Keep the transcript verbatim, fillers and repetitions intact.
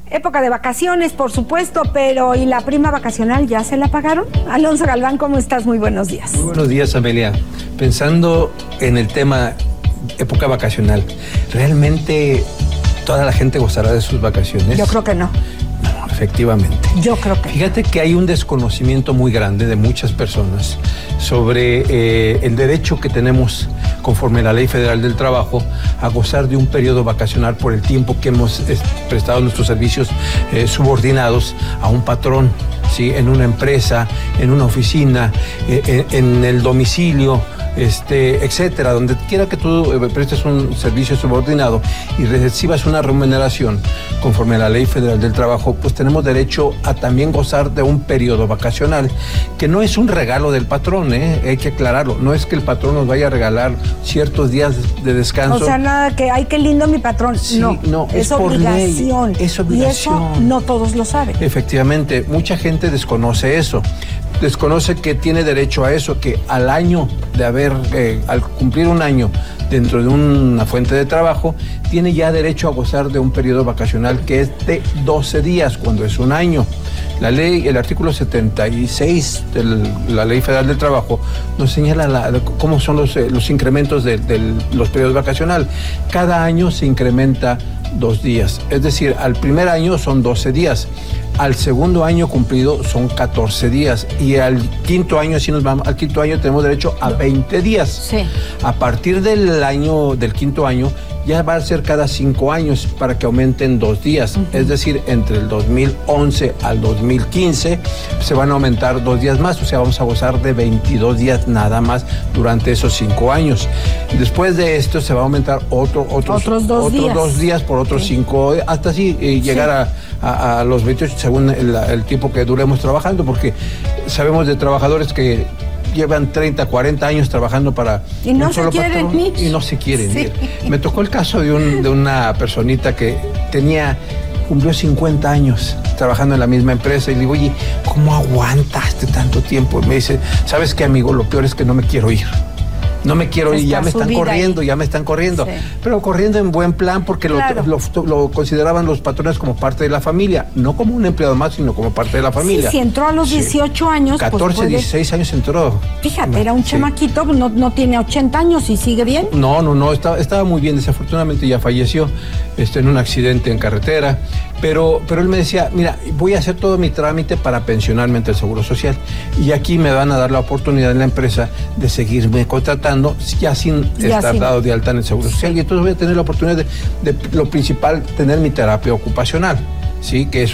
Época de vacaciones, por supuesto, pero ¿y la prima vacacional ya se la pagaron? Alonso Galván, ¿cómo estás? Muy buenos días. Muy buenos días, Amelia. Pensando en el tema época vacacional, ¿realmente toda la gente gozará de sus vacaciones? Yo creo que no. No, efectivamente. Yo creo que Fíjate que hay un desconocimiento muy grande de muchas personas sobre eh, el derecho que tenemos conforme a la Ley Federal del Trabajo a gozar de un periodo vacacional por el tiempo que hemos eh, prestado nuestros servicios eh, subordinados a un patrón, ¿sí? En una empresa, en una oficina, eh, en, en el domicilio, este, etcétera, donde quiera que tú eh, prestes un servicio subordinado y recibas una remuneración conforme a la Ley Federal del Trabajo, pues tenemos derecho a también gozar de un periodo vacacional, que no es un regalo del patrón, ¿eh? Hay que aclararlo, no es que el patrón nos vaya a regalar ciertos días de descanso. O sea, nada que, ay, qué lindo mi patrón. Sí, no, no, es, es por obligación. ley, es obligación. Y eso no todos lo saben. Efectivamente, mucha gente desconoce eso. Desconoce que tiene derecho a eso, que al año de haber, eh, al cumplir un año dentro de una fuente de trabajo, tiene ya derecho a gozar de un periodo vacacional que es de doce días, cuando es un año. La ley, el artículo setenta y seis de la Ley Federal del Trabajo nos señala la, cómo son los, eh, los incrementos de, de los periodos vacacionales. Cada año se incrementa dos días, es decir, al primer año son doce días. Al segundo año cumplido son catorce días y al quinto año, si nos vamos, al quinto año tenemos derecho a veinte días. Sí. A partir del año, del quinto año, ya va a ser cada cinco años para que aumenten dos días. Uh-huh. Es decir, entre el dos mil once al dos mil quince se van a aumentar dos días más, o sea, vamos a gozar de veintidós días nada más durante esos cinco años. Después de esto se va a aumentar otro, otros, otros dos otros días. dos días por otros sí. cinco, hasta así eh, llegar sí. a, a, a los veintiocho según el, el tiempo que duremos trabajando, porque sabemos de trabajadores que llevan treinta, cuarenta años trabajando para y no un solo se quieren patrón, ir. y no se quieren sí. ir. Me tocó el caso de, un, de una personita que tenía, cumplió cincuenta años trabajando en la misma empresa y le digo, oye, ¿cómo aguantaste tanto tiempo? Y me dice, ¿sabes qué, amigo? Lo peor es que no me quiero ir. No me quiero ir, ya me están corriendo, ahí. ya me están corriendo. Sí. Pero corriendo en buen plan porque claro. lo, lo, lo consideraban los patrones como parte de la familia. No como un empleado más, sino como parte de la familia. Sí, si entró a los dieciocho sí. años. catorce, pues puede... dieciséis años entró. Fíjate, era un sí. chamaquito, no, no tiene ochenta años y sigue bien. No, no, no, estaba, estaba muy bien. Desafortunadamente ya falleció este, en un accidente en carretera. Pero, pero él me decía, mira, voy a hacer todo mi trámite para pensionarme ante el Seguro Social. Y aquí me van a dar la oportunidad en la empresa de seguirme contratando, ya sin ya estar sin... dado de alta en el Seguro Social. Sí. Y entonces voy a tener la oportunidad de, de, lo principal, tener mi terapia ocupacional, ¿sí? Que es